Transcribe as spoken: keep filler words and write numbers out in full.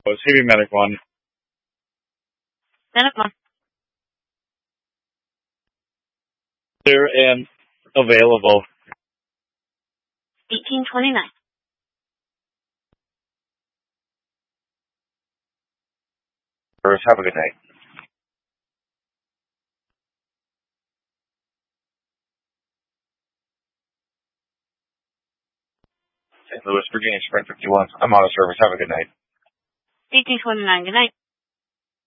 C B Medic one. Medic one. Clear and available. eighteen twenty-nine. Bruce, have a good night. Saint Louis, Virginia, Sprint fifty-one. I'm out of service. Have a good night. eighteen twenty-nine. Good night.